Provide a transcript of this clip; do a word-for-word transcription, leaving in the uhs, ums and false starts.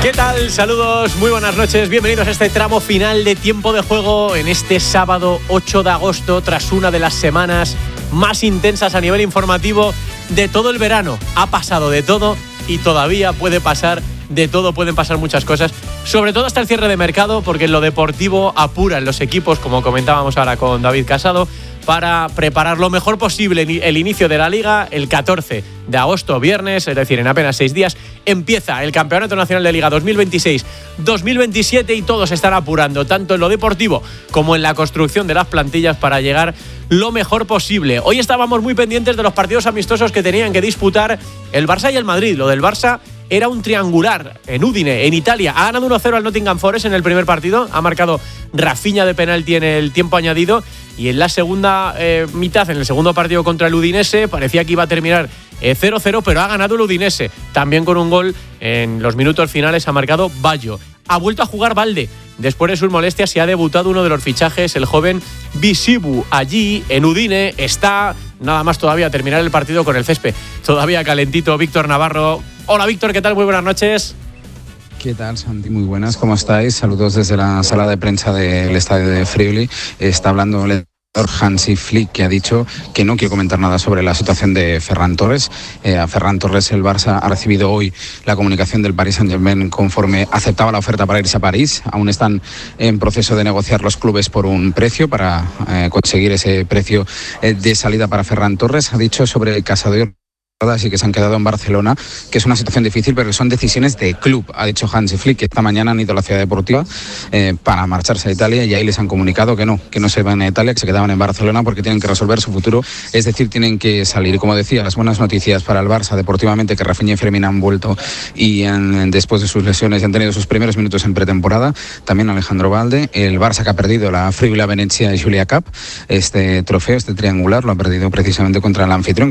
¿Qué tal? Saludos, muy buenas noches, bienvenidos a este tramo final de tiempo de juego en este sábado ocho de agosto, tras una de las semanas más intensas a nivel informativo de todo el verano. Ha pasado de todo y todavía puede pasar de todo, pueden pasar muchas cosas, sobre todo hasta el cierre de mercado, porque en lo deportivo apuran los equipos, como comentábamos ahora con David Casado, para preparar lo mejor posible el inicio de la Liga. El catorce de agosto, viernes, es decir, en apenas seis días, empieza el Campeonato Nacional de Liga dos mil veintiséis dos mil veintisiete y todos están apurando, tanto en lo deportivo como en la construcción de las plantillas, para llegar lo mejor posible. Hoy estábamos muy pendientes de los partidos amistosos que tenían que disputar el Barça y el Madrid. Lo del Barça era un triangular en Udine, en Italia. Ha ganado uno cero al Nottingham Forest en el primer partido. Ha marcado Rafinha de penalti en el tiempo añadido. Y en la segunda eh, mitad, en el segundo partido contra el Udinese, parecía que iba a terminar eh, cero cero, pero ha ganado el Udinese. También con un gol en los minutos finales ha marcado Baggio. Ha vuelto a jugar Balde. Después de sus molestias se ha debutado uno de los fichajes, el joven Bisibu. Allí, en Udine, está nada más todavía terminar el partido con el césped todavía calentito. Víctor Navarro. Hola Víctor, ¿qué tal? Muy buenas noches. ¿Qué tal, Santi? Muy buenas, ¿cómo estáis? Saludos desde la sala de prensa del estadio de Friuli. Está hablando el Hansi Flick, que ha dicho que no quiere comentar nada sobre la situación de Ferran Torres. Eh, a Ferran Torres el Barça ha recibido hoy la comunicación del Paris Saint-Germain conforme aceptaba la oferta para irse a París. Aún están en proceso de negociar los clubes por un precio para eh, conseguir ese precio eh, de salida para Ferran Torres. Ha dicho sobre el Casador y que se han quedado en Barcelona, que es una situación difícil, pero que son decisiones de club. Ha dicho Hansi Flick que esta mañana han ido a la ciudad deportiva eh, para marcharse a Italia, y ahí les han comunicado que no, que no se van a Italia, que se quedaban en Barcelona porque tienen que resolver su futuro, es decir, tienen que salir. Como decía, las buenas noticias para el Barça deportivamente, que Rafinha y Fermín han vuelto y en, después de sus lesiones han tenido sus primeros minutos en pretemporada. También Alejandro Balde. El Barça, que ha perdido la Friuli Venezia y Julia Cup, este trofeo, este triangular, lo ha perdido precisamente contra el anfitrión.